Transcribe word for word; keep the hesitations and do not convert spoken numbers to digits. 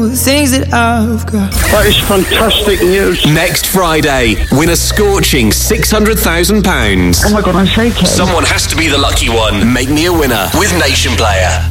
The things that I've got. That is fantastic news. Next Friday, win a scorching six hundred thousand pounds. Oh my God, I'm shaking. Someone has to be the lucky one. Make me a winner with Nation Player.